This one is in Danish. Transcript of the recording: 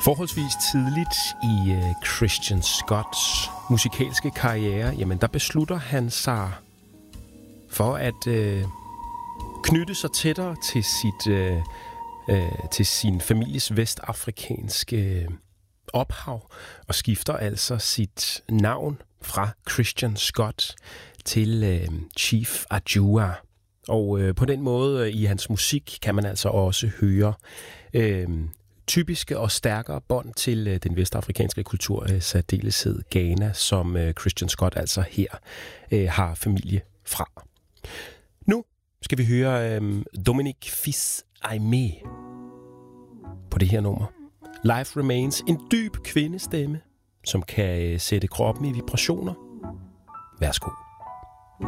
Forholdsvis tidligt i Christian Scotts musikalske karriere, jamen der beslutter han sig for at knytte sig tættere til sin families vestafrikanske ophav, og skifter altså sit navn fra Christian Scott til Chief Ajua. Og på den måde i hans musik kan man altså også høre typiske og stærkere bånd til den vestafrikanske kultur, særdeleshed Ghana, som Christian Scott altså her har familie fra. Nu skal vi høre Dominique Fils-Aimé på det her nummer. Life Remains, en dyb kvindestemme, som kan sætte kroppen i vibrationer. Værsgo.